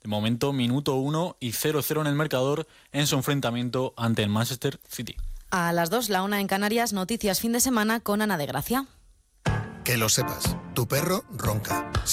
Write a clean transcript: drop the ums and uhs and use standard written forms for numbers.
De momento, minuto 1 y 0-0 en el marcador en su enfrentamiento ante el Manchester City. A las 2, la 1 en Canarias, noticias fin de semana con Ana de Gracia. Que lo sepas, tu perro ronca.